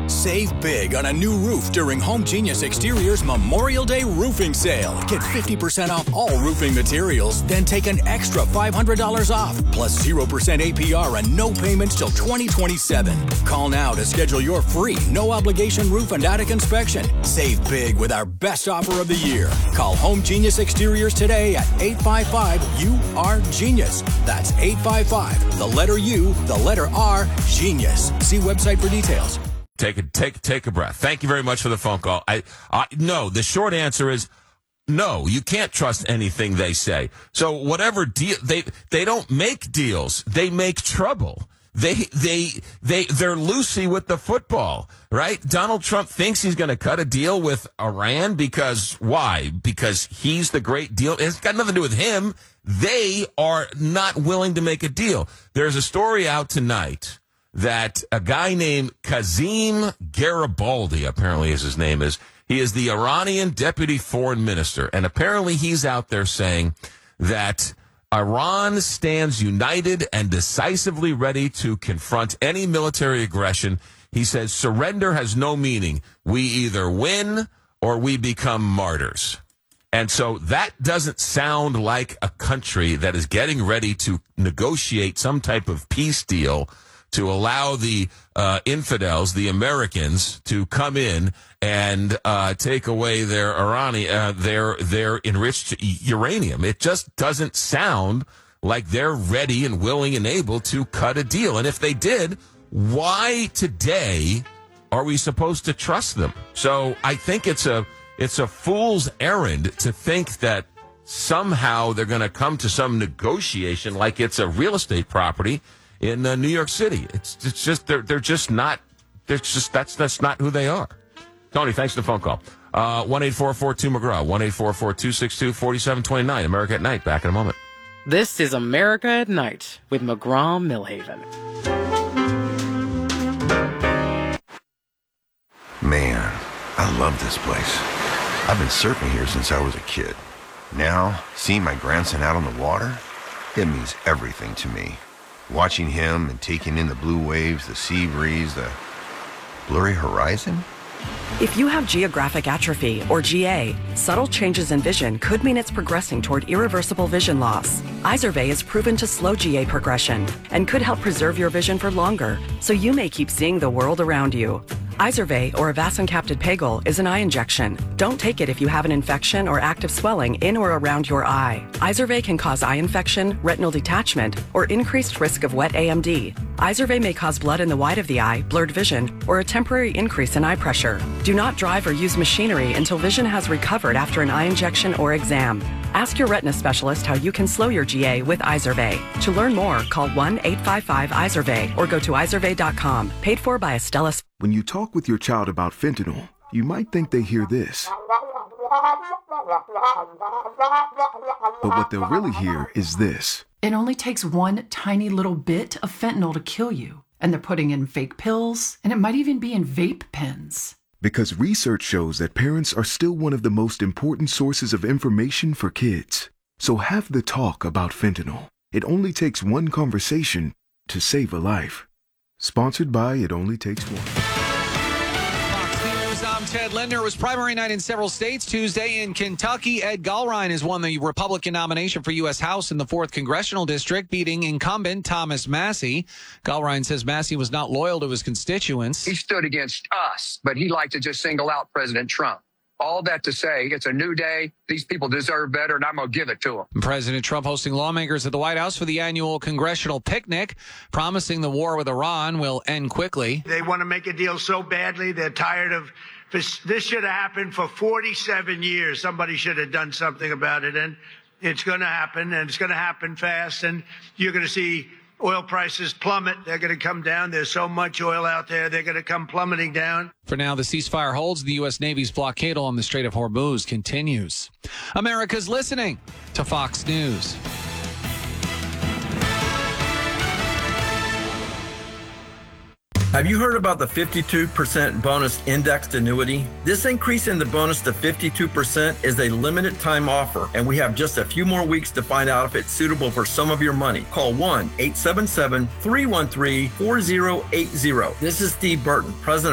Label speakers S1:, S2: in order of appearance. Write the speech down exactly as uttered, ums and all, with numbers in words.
S1: Save big on a new roof during Home Genius Exterior's Memorial Day roofing sale. Get fifty percent off all roofing materials, then take an extra five hundred dollars off, plus zero percent A P R and no payments till twenty twenty-seven. Call now to schedule your free, no-obligation roof and attic inspection. Save big with our best offer of the year. Call Home Genius Exteriors today at eight five five U R Genius. That's eight five five, the letter U, the letter R, Genius. See website for details.
S2: Take a take take a breath. Thank you very much for the phone call. I, I no. The short answer is no. You can't trust anything they say. So whatever deal they they don't make deals. They make trouble. They they they they're loosey with the football, right? Donald Trump thinks he's going to cut a deal with Iran because why? Because he's the great deal. It's got nothing to do with him. They are not willing to make a deal. There's a story out tonight that a guy named Kazim Garibaldi, apparently is his name is, he is the Iranian deputy foreign minister. And apparently he's out there saying that Iran stands united and decisively ready to confront any military aggression. He says surrender has no meaning. We either win or we become martyrs. And so that doesn't sound like a country that is getting ready to negotiate some type of peace deal to allow the uh, infidels, the Americans, to come in and uh, take away their Irani, uh, their their enriched uranium. It just doesn't sound like they're ready and willing and able to cut a deal. And if they did, why today are we supposed to trust them? So I think it's a it's a fool's errand to think that somehow they're going to come to some negotiation like it's a real estate property in uh, New York City. It's it's just they're they're just not they're just that's that's not who they are. Tony, thanks for the phone call. Uh, one eight four four two McGraw, one eight four four two six two four seven two nine. America at Night. Back in a moment.
S3: This is America at Night with McGraw Millhaven.
S4: Man, I love this place. I've been surfing here since I was a kid. Now, seeing my grandson out on the water, it means everything to me. Watching him and taking in the blue waves, the sea breeze, the blurry horizon.
S5: If you have geographic atrophy, or G A, subtle changes in vision could mean it's progressing toward irreversible vision loss. Izervay is proven to slow G A progression and could help preserve your vision for longer, so you may keep seeing the world around you. Izervay, or avacincaptad pegol, is an eye injection. Don't take it if you have an infection or active swelling in or around your eye. Izervay can cause eye infection, retinal detachment, or increased risk of wet A M D. Izervay may cause blood in the white of the eye, blurred vision, or a temporary increase in eye pressure. Do not drive or use machinery until vision has recovered after an eye injection or exam. Ask your retina specialist how you can slow your G A with Izervay. To learn more, call one eight five five Izervay or go to izervay dot com. Paid for by Astellas.
S6: When you talk with your child about fentanyl, you might think they hear this. But what they'll really hear is this.
S7: It only takes one tiny little bit of fentanyl to kill you. And they're putting in fake pills, and it might even be in vape pens.
S6: Because research shows that parents are still one of the most important sources of information for kids. So have the talk about fentanyl. It only takes one conversation to save a life. Sponsored by It Only Takes One.
S8: Fox News, I'm Ted Linder. It was primary night in several states Tuesday. In Kentucky, Ed Gallrein has won the Republican nomination for U S House in the fourth Congressional District, beating incumbent Thomas Massie. Gallrein says Massie was not loyal to his constituents.
S9: He stood against us, but he liked to just single out President Trump. All that to say, it's a new day. These people deserve better, and I'm going to give it to them.
S8: President Trump hosting lawmakers at the White House for the annual congressional picnic, promising the war with Iran will end quickly.
S10: They want to make a deal so badly. They're tired of this. This should have happened for forty-seven years. Somebody should have done something about it, and it's going to happen, and it's going to happen fast, and you're going to see oil prices plummet. They're going to come down. There's so much oil out there. They're going to come plummeting down.
S8: For now, the ceasefire holds. The U S. Navy's blockade on the Strait of Hormuz continues. America's listening to Fox News.
S11: Have you heard about the fifty-two percent bonus indexed annuity? This increase in the bonus to fifty-two percent is a limited time offer, and we have just a few more weeks to find out if it's suitable for some of your money. Call one eight seven seven, three one three, four zero eight zero. This is Steve Burton, President